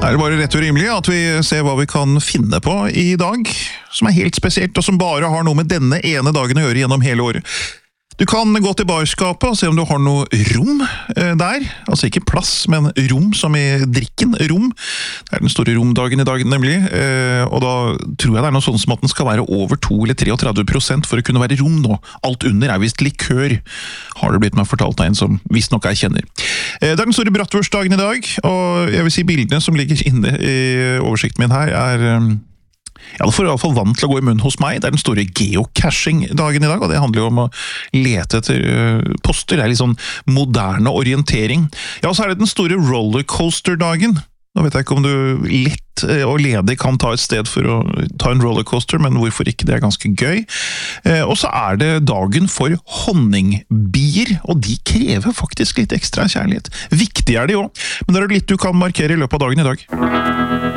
Er det bare rett og rimelig at vi ser hva vi kan finne på i dag, som helt spesielt, og som bare har noe med denne ene dagen å gjøre gjennom hele året. Du kan gå til barskapet og se om du har noe rom der, altså ikke plass, men rom som i drikken, rom. Det den store romdagen i dag nemlig, og da tror jeg det noe sånn som at den skal være over 2 eller 33% for å kunne være rom nå. Alt under vist likør, har det blitt meg fortalt av en som visst nok jeg kjenner. Det den store bratwurstdagen i dag, og jeg vil si bildene som ligger inne i oversikten min her det får i hvert fall vann til å gå i munnen hos meg. Det den store geocaching-dagen i dag, og det handler jo om å lete etter poster. Det litt sånn moderne orientering. Ja, så det den store rollercoaster-dagen. Nå vet jeg ikke om du lett og ledig kan ta et sted for å ta en rollercoaster, men hvorfor ikke? Det ganske gøy. Og så det dagen for honningbier, og de krever faktisk litt ekstra kjærlighet. Viktig de også, men det litt du kan markere i løpet av dagen i dag.